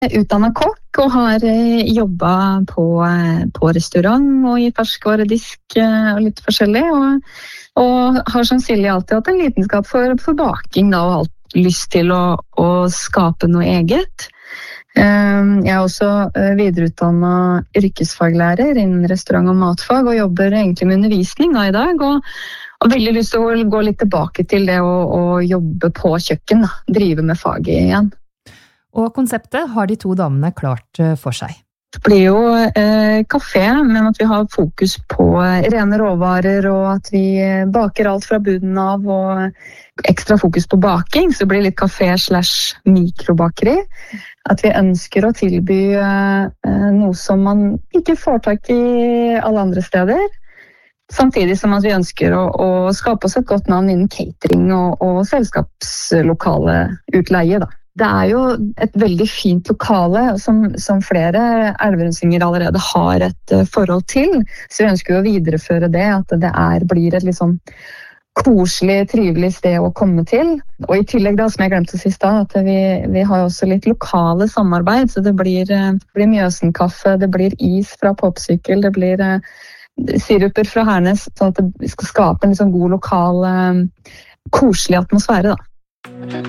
Utdannet kokk og har jobbet på restaurant og i ferskvaredisk og litt forskjellig. Og har som Silje alltid hatt en lidenskap for baking da, og hatt lyst til å skape noe eget. Jeg er også videreutdannet yrkesfaglærer innen restaurant- og matfag og jobber egentlig med undervisning da, i dag. Og veldig lyst til å gå litt tilbake til det å jobbe på kjøkken, da, drive med faget igjen. Og konseptet har de to damene klart for seg. Det blir jo kafé, men at vi har fokus på rene råvarer, og at vi baker alt fra bunnen av, og ekstra fokus på baking, så det blir litt kafé/mikrobakeri. At vi ønsker å tilby noe som man ikke får tak i alle andre steder. Samtidig som at vi ønsker å skape oss et godt navn innen catering og selskapslokale utleie, da. Det er jo et veldig fint lokale som flere elverundsinger allerede har et forhold til, så vi ønsker å videreføre det, at det blir et litt sånn koselig, trivelig sted å komme til. Og i tillegg da, som jeg glemte sist da, at vi har også litt lokale samarbeid, så det blir Mjøsenkaffe, det blir is fra Popsykkel, det blir siruper fra Hernes, sånn at det skal skape en liksom god lokal, koselig atmosfære da.